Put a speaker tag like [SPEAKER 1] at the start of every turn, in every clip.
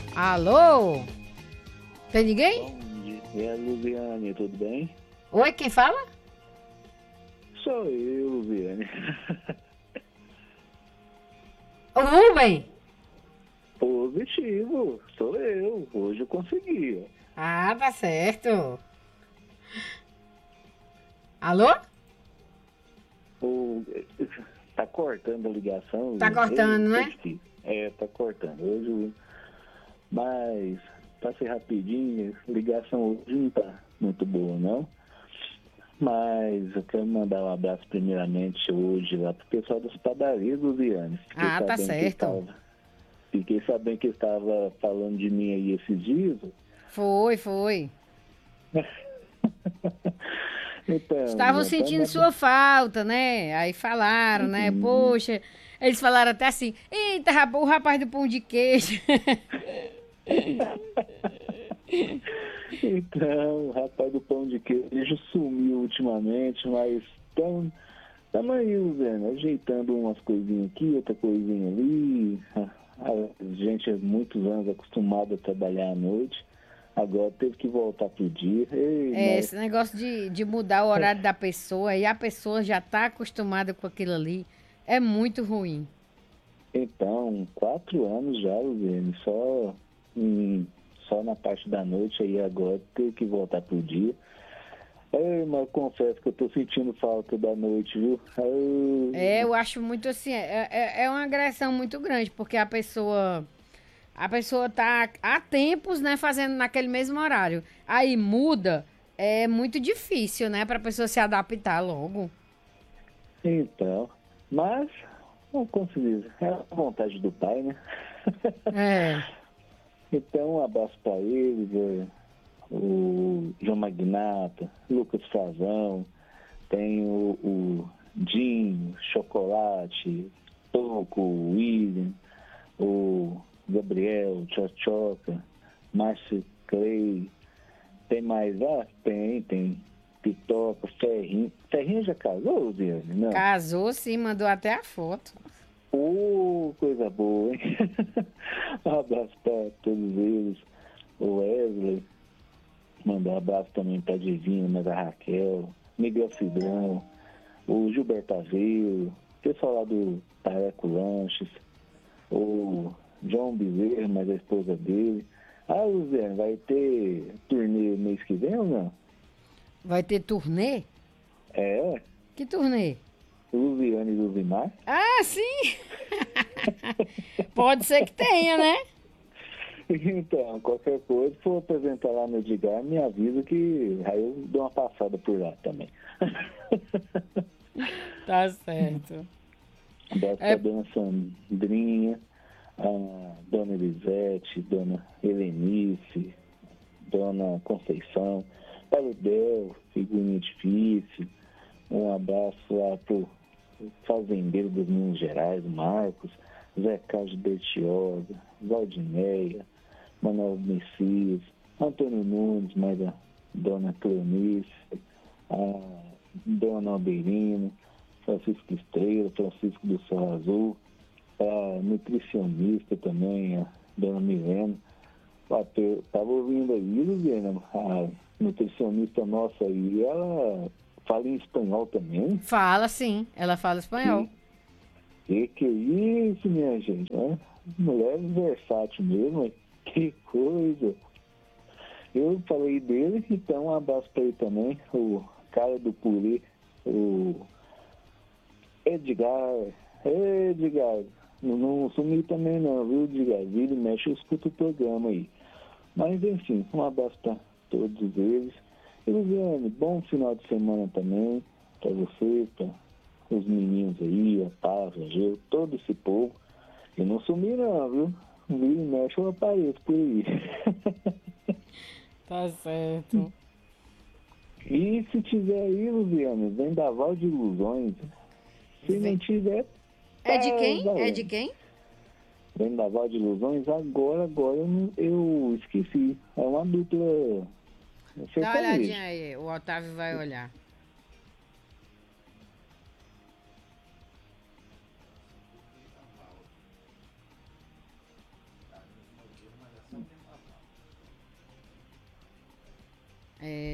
[SPEAKER 1] Alô? Tem ninguém?
[SPEAKER 2] Bom dia, Luziane, tudo bem?
[SPEAKER 1] Oi, quem fala?
[SPEAKER 2] Sou eu, Luziane.
[SPEAKER 1] O Rubem?
[SPEAKER 2] Positivo, sou eu. Hoje eu consegui.
[SPEAKER 1] Ah, tá certo. Alô?
[SPEAKER 2] O... Tá cortando a ligação,
[SPEAKER 1] Tá
[SPEAKER 2] Luziane?
[SPEAKER 1] cortando,
[SPEAKER 2] Eita,
[SPEAKER 1] né?
[SPEAKER 2] difícil. Tá cortando. Hoje, mas pra ser rapidinho, a ligação hoje não tá muito boa, não. Mas eu quero mandar um abraço primeiramente hoje lá pro pessoal das padarias, Luziane.
[SPEAKER 1] Ah, tá certo.
[SPEAKER 2] Fiquei sabendo que estava falando de mim aí esses dias.
[SPEAKER 1] Foi.
[SPEAKER 2] Então,
[SPEAKER 1] Estavam sentindo sua falta, né? Aí falaram, né?
[SPEAKER 2] Uhum.
[SPEAKER 1] Poxa, eles falaram até assim: eita, o rapaz do pão de queijo.
[SPEAKER 2] Então, o rapaz do pão de queijo sumiu ultimamente, mas estamos aí, Zé, ajeitando umas coisinhas aqui, outra coisinha ali. A gente há muitos anos acostumado a trabalhar à noite, agora teve que voltar pro dia. Ei,
[SPEAKER 1] É,
[SPEAKER 2] mas
[SPEAKER 1] esse negócio de mudar o horário da pessoa e a pessoa já tá acostumada com aquilo ali é muito ruim.
[SPEAKER 2] então, 4 anos já, Zé, só na parte da noite aí agora teve que voltar pro dia. Ei, mas confesso que eu tô sentindo falta da noite, viu?
[SPEAKER 1] É, eu acho muito assim, é uma agressão muito grande, porque a pessoa tá há tempos, né, fazendo naquele mesmo horário. Aí muda, é muito difícil, né, pra pessoa se adaptar logo.
[SPEAKER 2] Então, mas, como se diz, é a vontade do pai, né?
[SPEAKER 1] É,
[SPEAKER 2] Então, um abraço para eles, o João Magnata, Lucas Frazão, tem o Dinho, Chocolate, Toco, o William, o Gabriel, Tchotchoca, Márcio Clay, tem mais lá? Tem Pitoca, Ferrinho. Ferrinho já casou, Ziane? Não.
[SPEAKER 1] casou sim, mandou até a foto.
[SPEAKER 2] Coisa boa, hein? Um abraço para todos eles. O Wesley, mandar um abraço também para Divina, mas a Raquel, Miguel Cidrão, o Gilberto Aveiro, pessoal lá do Tareco Lanches, o João Bezerra, mas a esposa dele. Ah, Luziane, vai ter turnê mês que vem ou não?
[SPEAKER 1] Vai ter turnê?
[SPEAKER 2] É,
[SPEAKER 1] Que turnê?
[SPEAKER 2] Luziane e Luzimar.
[SPEAKER 1] Ah, sim! Pode ser que tenha, né?
[SPEAKER 2] Então, qualquer coisa, se for apresentar lá no Edgar, me avisa que aí eu dou uma passada por lá também.
[SPEAKER 1] Tá certo.
[SPEAKER 2] Abraço pra
[SPEAKER 1] É,
[SPEAKER 2] dona Sandrinha, a dona Elisete, dona Helenice, dona Conceição, para o Del, figurinha difícil. Um abraço lá pro fazendeiro dos Minas Gerais, Marcos, Zé Carlos de Bertioga, Valdineia, Manuel Messias, Antônio Nunes, mais a dona Cleonice, a dona Alberina, Francisco Estrela, Francisco do Céu Azul, a nutricionista também, a dona Milena. Estava ouvindo aí, Luciana, a nutricionista nossa aí, ela fala em espanhol também.
[SPEAKER 1] fala sim, ela fala espanhol.
[SPEAKER 2] Que, que é isso, minha gente, né? Mulher versátil mesmo, hein? Que coisa. Eu falei dele, então um abraço para ele também, o cara do purê, o Edgar. Edgar, não sumi também não, viu, Edgar? Vira e mexe, eu escuto o programa aí. Mas enfim, um abraço para todos eles. E Luciane, bom final de semana também para você, para os meninos aí, a Pava, a Geu, todo esse povo. Eu não sumi não, viu? Vira e mexe, eu apareço por aí.
[SPEAKER 1] Tá certo.
[SPEAKER 2] E se tiver aí, Luciane, vendaval de ilusões. Se não
[SPEAKER 1] Vem-
[SPEAKER 2] tiver,
[SPEAKER 1] É de
[SPEAKER 2] tá
[SPEAKER 1] quem? É de
[SPEAKER 2] valendo.
[SPEAKER 1] quem?
[SPEAKER 2] Vendaval de ilusões, agora eu esqueci. É uma dupla
[SPEAKER 1] Dá uma olhadinha
[SPEAKER 2] sertaneja.
[SPEAKER 1] aí, o Otávio vai olhar.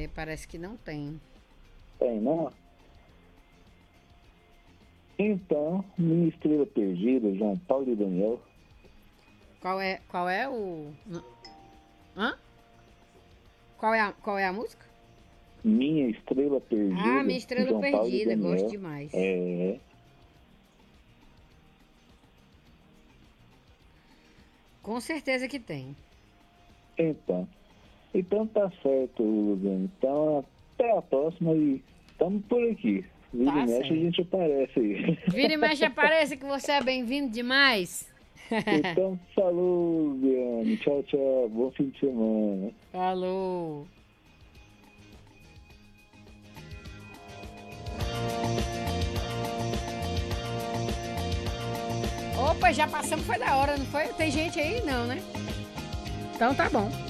[SPEAKER 1] parece que não tem.
[SPEAKER 2] Tem, não? Então, minha estrela perdida, João Paulo e Daniel.
[SPEAKER 1] Qual é o... Hã? Qual é a música?
[SPEAKER 2] Minha estrela perdida.
[SPEAKER 1] Ah, Minha Estrela
[SPEAKER 2] João Paulo e
[SPEAKER 1] Perdida,
[SPEAKER 2] Daniel.
[SPEAKER 1] gosto demais.
[SPEAKER 2] É.
[SPEAKER 1] Com certeza que tem.
[SPEAKER 2] Então tá certo, Luciano. Então até a próxima e estamos por aqui. Vira
[SPEAKER 1] Tá
[SPEAKER 2] e mexe,
[SPEAKER 1] certo.
[SPEAKER 2] a gente aparece aí.
[SPEAKER 1] Vira e mexe, apareça que você é bem-vindo demais.
[SPEAKER 2] Então, falou, Luciano. Tchau, tchau. Bom fim de semana.
[SPEAKER 1] Falou. Opa, já passamos, foi da hora, não foi? Tem gente aí? Não, né? Então tá bom.